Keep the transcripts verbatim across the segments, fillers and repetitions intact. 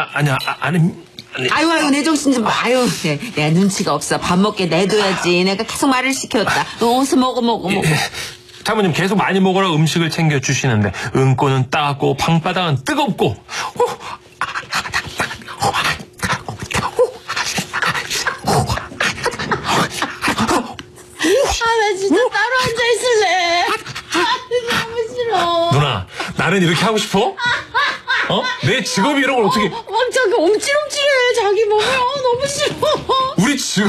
아, 아니야, 아, 아니. 아니. 아유, 아유, 내 정신 좀 봐. 아유, 내, 내가 눈치가 없어. 밥 먹게 내둬야지. 내가 계속 말을 시켰다. 너 어서 먹어, 먹어, 먹어. 예, 사모님 계속 많이 먹으라 음식을 챙겨주시는데, 은꼬는 따갑고, 방바닥은 뜨겁고, 아, 나 진짜 따로 앉아있을래. 아, 너무 싫어. 누나, 나는 이렇게 하고 싶어? 어? 내 직업이 이런 걸 어떻게. 막 저기 옴찔옴찔해. 자기 몸이 어, 너무 싫어. 우리 직업.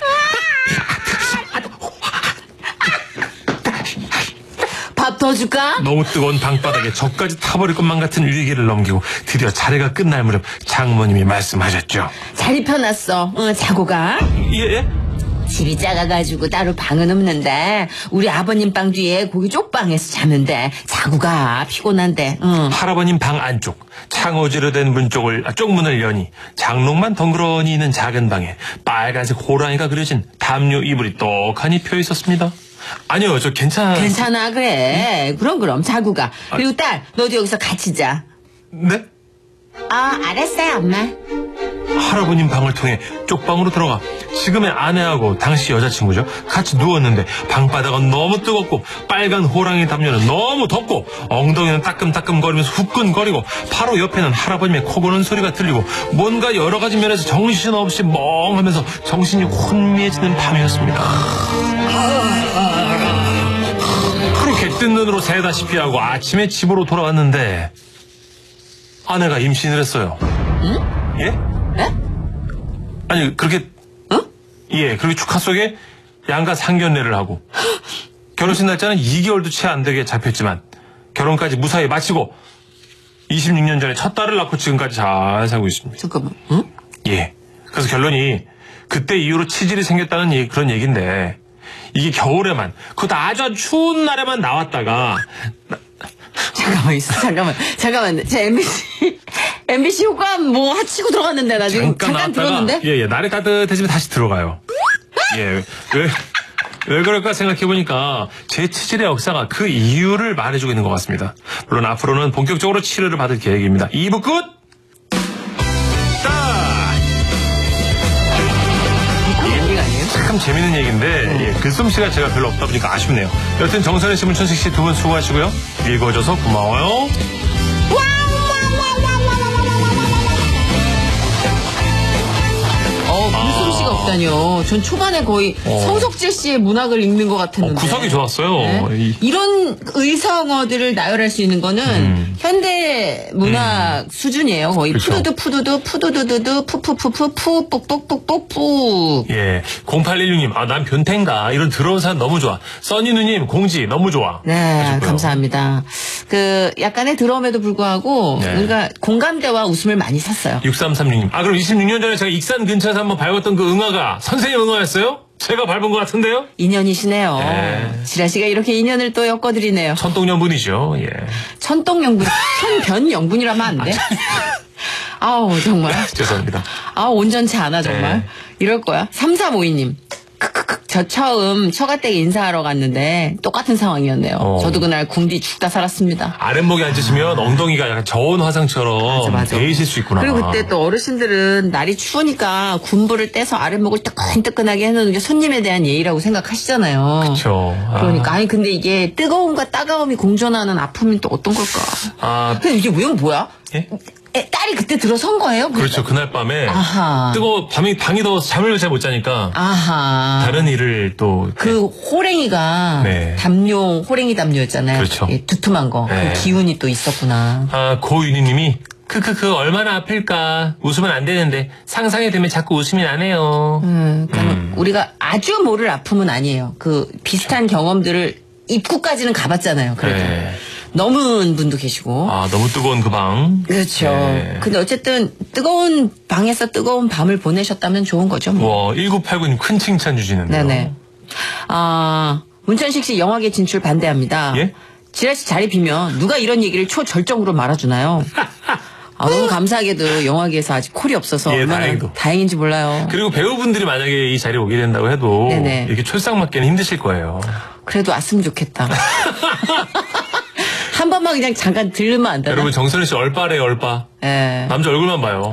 밥 더 줄까? 너무 뜨거운 방바닥에 저까지 타버릴 것만 같은 위기를 넘기고 드디어 자리가 끝날 무렵 장모님이 말씀하셨죠. 자리 펴놨어. 어, 자고 가. 예? 집이 작아가지고 따로 방은 없는데 우리 아버님 방 뒤에 거기 쪽방에서 자는데 자고 가. 피곤한데. 응. 할아버님 방 안쪽 창호지로 된 문 쪽을 아, 쪽문을 여니 장롱만 덩그러니 있는 작은 방에 빨간색 호랑이가 그려진 담요 이불이 떡하니 펴 있었습니다. 아니요, 저 괜찮아. 괜찮아, 그래. 응? 그럼 그럼 자고 가. 그리고 딸, 너도 여기서 같이 자. 네? 아, 알았어요, 엄마. 할아버님 방을 통해 쪽방으로 들어가 지금의 아내하고 당시 여자친구죠 같이 누웠는데 방바닥은 너무 뜨겁고 빨간 호랑이 담요는 너무 덥고 엉덩이는 따끔따끔거리면서 후끈거리고 바로 옆에는 할아버님의 코 고는 소리가 들리고 뭔가 여러 가지 면에서 정신없이 멍하면서 정신이 혼미해지는 밤이었습니다. 그렇게 뜬 눈으로 새다시피 하고 아침에 집으로 돌아왔는데 아내가 임신을 했어요. 응? 예? 네? 아니 그렇게 어? 예 그렇게 축하 속에 양가 상견례를 하고 결혼식 날짜는 이 개월도 채 안 되게 잡혔지만 결혼까지 무사히 마치고 이십육 년 전에 첫 딸을 낳고 지금까지 잘 살고 있습니다. 잠깐만. 응? 예. 그래서 결론이 그때 이후로 치질이 생겼다는 얘기, 그런 얘기인데 이게 겨울에만 그것도 아주 아주 추운 날에만 나왔다가 나, 잠깐만 있어. 잠깐만. 잠깐만. 제 엠비씨 엠비씨 효과음 뭐 하치고 들어갔는데 나 지금 잠깐, 잠깐 나왔다가, 들었는데. 예, 예. 날이 따뜻해지면 다시 들어가요. 예. 왜, 왜 그럴까 생각해보니까 제 치질의 역사가 그 이유를 말해주고 있는 것 같습니다. 물론 앞으로는 본격적으로 치료를 받을 계획입니다. 이 부 끝! 엔딩 아니에요? 참 재밌는 얘기인데 예, 글솜씨가 제가 별로 없다 보니까 아쉽네요. 여튼 정선혜 씨, 문천식 씨 두 분 수고하시고요. 읽어줘서 고마워요. 어, 글솜씨가 없다뇨. 전 초반에 거의 어. 성석재 씨의 문학을 읽는 것 같았는데. 어, 구석이 좋았어요. 네? 이, 이런 의성어들을 나열할 수 있는 거는 음. 현대 문학 음. 수준이에요. 거의 그렇죠. 푸두두 푸두두 푸두두두두 푸푸푸푸 푸 뽁뽁뽁뽁뽁. 예, 공팔일육 님, 아, 난 변태인가. 이런 더러운 사람 너무 좋아. 써니 누님, 공지 너무 좋아. 네, 하셨고요. 감사합니다. 그 약간의 드럼에도 불구하고 네. 우리가 공감대와 웃음을 많이 샀어요. 육삼삼육 님, 아, 그럼 이십육 년 전에 제가 익산 근처에서 한번 밟았던 그 응아가 선생님 응아였어요? 제가 밟은 것 같은데요? 인연이시네요. 네. 지라시가 이렇게 인연을 또 엮어드리네요. 천동연분이죠, 예. 천똥영분, 천변영분이라면 안 돼? 아우, 정말. 죄송합니다. 아, 온전치 않아, 정말. 네. 이럴 거야. 삼삼오이 님. 크크크. 저 처음 처가댁에 인사하러 갔는데 똑같은 상황이었네요. 어. 저도 그날 궁디 죽다 살았습니다. 아랫목에 앉으시면 엉덩이가 약간 저온 화상처럼 데이실 수 있구나. 그리고 그때 또 어르신들은 날이 추우니까 군부를 떼서 아랫목을 뜨끈뜨끈하게 해놓는 게 손님에 대한 예의라고 생각하시잖아요. 그렇죠. 그러니까 아니 근데 이게 뜨거움과 따가움이 공존하는 아픔이 또 어떤 걸까? 아, 근데 이게 왜 뭐야? 예? 애, 딸이 그때 들어선 거예요? 그렇죠. 그날 밤에 아하. 뜨거 밤이 방이 더워서 잠을 잘 못 자니까 아하. 다른 일을 또 그 호랭이가 네. 담요 호랭이 담요였잖아요. 그렇죠. 예, 두툼한 거. 네. 그 기운이 또 있었구나. 아, 고윤희님이 크크크 얼마나 아플까 웃으면 안 되는데 상상이 되면 자꾸 웃음이 나네요. 음, 그러니까 음. 우리가 아주 모를 아픔은 아니에요. 그 비슷한 경험들을 입구까지는 가봤잖아요. 그래도 네. 넘은 분도 계시고. 아, 너무 뜨거운 그 방. 그렇죠. 네. 근데 어쨌든 뜨거운 방에서 뜨거운 밤을 보내셨다면 좋은 거죠. 뭐. 와, 일구팔구 님 큰 칭찬 주시는데요. 네네. 아, 문천식 씨 영화계 진출 반대합니다. 예? 지라씨 자리 비면 누가 이런 얘기를 초절정으로 말아주나요? 아, 너무 감사하게도 영화계에서 아직 콜이 없어서 예, 얼마나 다행히도. 다행인지 몰라요. 그리고 배우분들이 만약에 이 자리에 오게 된다고 해도 네네. 이렇게 철상 맞기는 힘드실 거예요. 그래도 왔으면 좋겠다. 한 번만 그냥 잠깐 들르면 안 되나? 여러분 정선희 씨 얼빠래요, 얼빠. 예. 남자 얼굴만 봐요.